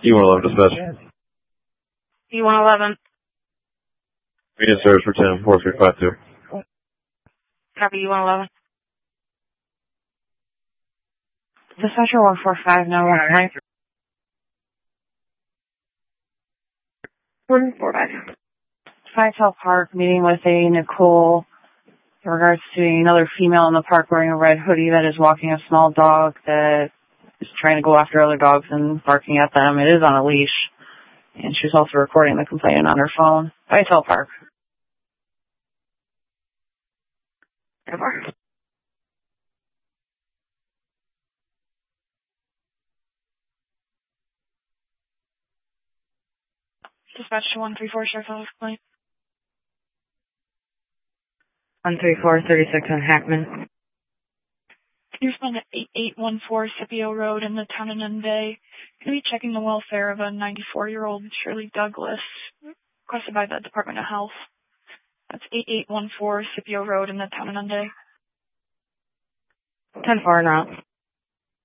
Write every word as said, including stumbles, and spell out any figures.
E one eleven dispatch. E one eleven. Immediate service for ten four three five two. Copy E one eleven. Dispatcher one four five, no one nine. one four five. Fitel Park, meeting with a Nicole in regards to another female in the park wearing a red hoodie that is walking a small dog that is trying to go after other dogs and barking at them. It is on a leash. And she's also recording the complainant on her phone. Fitel Park. Ever. Dispatch to one three four, Sheriff's Office complaint. one three four, thirty-six on Hackman. You respond to eight eight one four Scipio Road in the town of Nunde. Going to be checking the welfare of a ninety-four-year-old Shirley Douglas, requested by the Department of Health. That's eight eight one four Scipio Road in the town of Nunde. ten four now.